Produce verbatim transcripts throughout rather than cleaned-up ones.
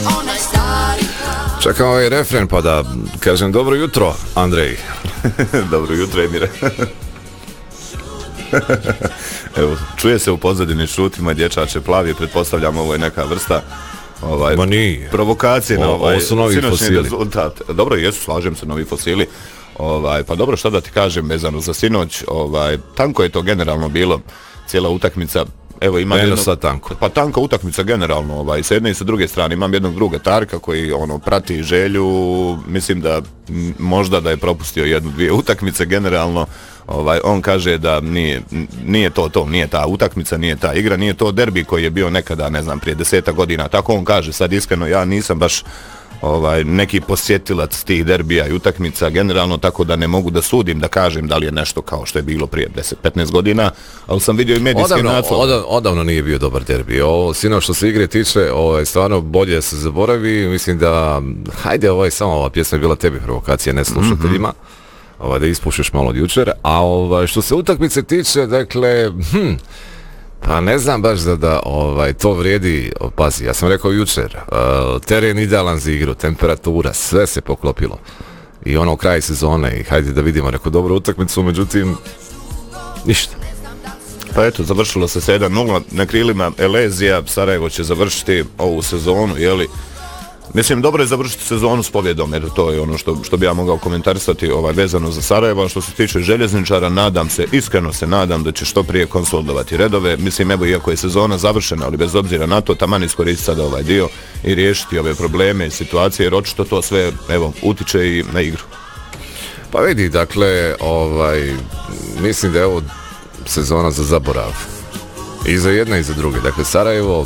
Čekam ovaj refren pa da kažem dobro jutro, Andrej. Dobro jutro, Emire. Evo, čuje se u pozadini šutima dječače plavi, pretpostavljam ovo je neka vrsta ovaj, Ma nije. provokacije na ovaj ovo su novi fosili. Rezultat. Dobro, jesu, slažem se, novi fosili. Ovaj, pa dobro, šta da ti kažem vezano za sinoć, ovaj, tanko je to generalno bilo, cijela utakmica. Evo ima jedno, jedno, tanko. Pa tanka utakmica generalno, ovaj, sa jedne i sa druge strane. Imam jednog druga Tarka koji ono prati Želju, mislim da m, možda da je propustio jednu, dvije utakmice generalno. Ovaj, on kaže da nije, nije to to, nije ta utakmica, nije ta igra, nije to derbi koji je bio nekada, ne znam, prije deseta godina. Tako on kaže, sad iskreno ja nisam baš ovaj, neki posjetilac tih derbija i utakmica generalno, tako da ne mogu da sudim, da kažem da li je nešto kao što je bilo prije deset petnaest godina, ali sam vidio i medijski naslov. Odavno, odavno nije bio dobar derbi. Ovo, sino što se igre tiče, ovaj, stvarno bolje se zaboravi. Mislim da, hajde, ovaj, samo ova pjesma je bila tebi provokacija, ne slušateljima. Mm-hmm. Ovaj, da ispušiš malo od jučer. A ovaj, što se utakmice tiče, dakle, hm, pa ne znam baš da, da ovaj, to vrijedi, pazi, ja sam rekao jučer, uh, teren idealan za igru, temperatura, sve se poklopilo. I ono u kraju sezone i hajde da vidimo neku dobru utakmicu, međutim, ništa. Pa eto, završilo se sa jedan nula na krilima Elezija, Sarajevo će završiti ovu sezonu, jeli? Mislim, dobro je završiti sezonu s pobjedom, jer to je ono što, što bi ja mogao komentarisati ovaj, vezano za Sarajevo. Što se tiče željezničara, nadam se, iskreno se nadam da će što prije konsolidovati redove. Mislim, evo, iako je sezona završena, ali bez obzira na to, taman iskoristiti sada ovaj dio i riješiti ove probleme i situacije, jer očito to sve, evo, utiče i na igru. Pa vidi, dakle, ovaj, mislim da je ovo sezona za zaborav. I za jedne i za druge. Dakle, Sarajevo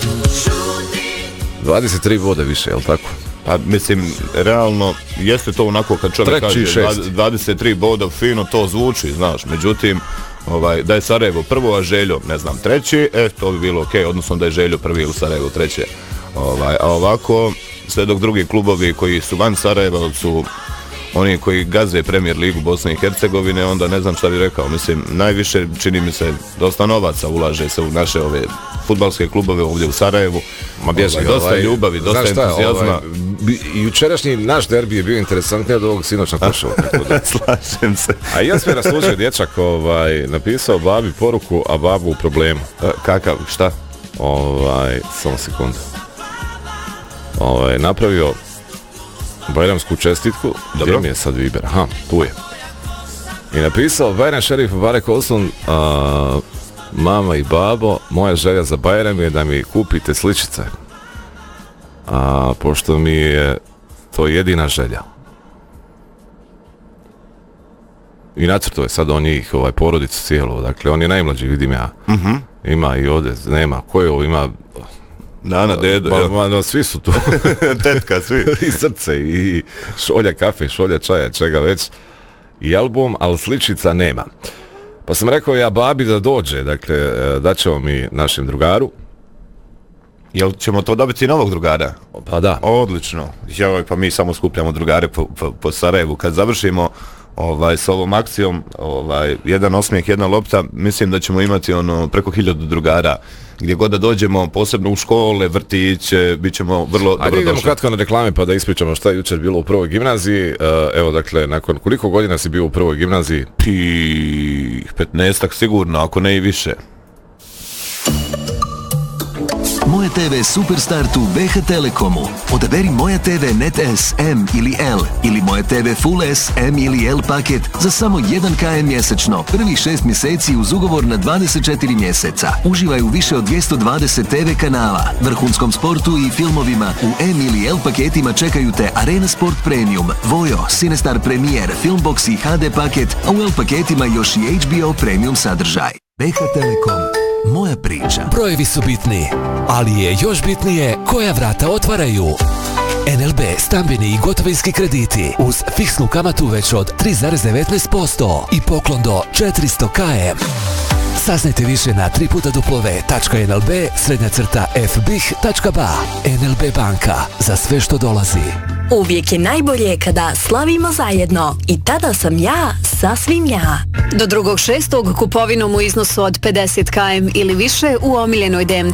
dvadeset tri boda više, je li tako? Pa mislim, realno, jeste to onako kad čovjek kaže dvadeset tri boda, fino to zvuči, znaš, međutim, ovaj, da je Sarajevo prvo, a Željo, ne znam, treći, e, to bi bilo okej, okay, odnosno da je Željo prvi ili Sarajevo treće. Ovaj, a ovako, sve dok drugi klubovi koji su van Sarajeva su oni koji gaze Premier ligu Bosne i Hercegovine, onda ne znam šta bi rekao. Mislim, najviše, čini mi se, dosta novaca ulaže se u naše ove fudbalske klubove ovdje u Sarajevu. Ma bježi, ovaj, dosta ovaj, ljubavi, dosta entuzijazma. Ovaj, jučerašnji naš derbi je bio interesantniji od ovog sinoćna košova. Slažem se. A ja sam je raslučio dječak, ovaj, napisao babi poruku, a babu u problemu. E, kakav, šta? Ovaj, samo sekundu. Ovaj, napravio bajramsku čestitku. Dobro. Gdje mi je sad Viber? Aha, tu je. I napisao Bajram Šerif Barek Olsun, a, mama i babo, moja želja za Bajram je da mi kupite sličice. A, pošto mi je to jedina želja. I nacrto je sad on njih, ovaj, porodicu cijelu. Dakle, on je najmlađi, vidim ja. Mhm. Ima i ovdje, nema. Ko je ovo? Ima... Nana, dedo, ba, ba, no, svi su tu. Tetka, svi. I srce, i šolja kafe, šolja čaja, čega već. I album, ali sličica nema. Pa sam rekao ja babi da dođe, dakle, daćemo mi našem drugaru. Jel ćemo to dobiti novog drugara? Pa da. Odlično. Joj, pa mi samo skupljamo drugare po, po, po Sarajevu. Kad završimo ovaj, s ovom akcijom, ovaj, jedan osmijeh, jedna lopta, mislim da ćemo imati ono preko hiljadu drugara. Gdje god da dođemo, posebno u škole, vrtiće, bit ćemo vrlo dobro došli. Ajde idemo kratko na reklame pa da ispričamo šta je jučer bilo u prvoj gimnaziji. Evo, dakle, nakon koliko godina si bio u prvoj gimnaziji? Pi, petnaestak sigurno, ako ne i više. Moje te ve Superstart u be ha Telekomu. Odaberi Moja te ve Net S, M ili L ili Moja te ve Full S, M ili L paket za samo jedan kilometar mjesečno. Prvih šest mjeseci uz ugovor na dvadeset četiri mjeseca. Uživaj u više od dvjesto dvadeset te ve kanala, vrhunskom sportu i filmovima. U M ili L paketima čekaju te Arena Sport Premium, Vojo, Cinestar Premier, Filmbox i ha de paket, a u L paketima još i H B O Premium sadržaj. be ha Telekom. Moja priča. Brojevi su bitni, ali je još bitnije koja vrata otvaraju. en el be stambeni i gotovinski krediti uz fiksnu kamatu već od tri zarez devetnaest posto i poklon do četiristo kilometara. Saznajte više na tri puta duplove tačka en el be srednja crta ef be i ha tačka ba. en el be banka, za sve što dolazi. Uvijek je najbolje kada slavimo zajedno i tada sam ja sasvim ja. Do drugog šestog kupovinom u iznosu od pedeset kilometara ili više u omiljenoj D M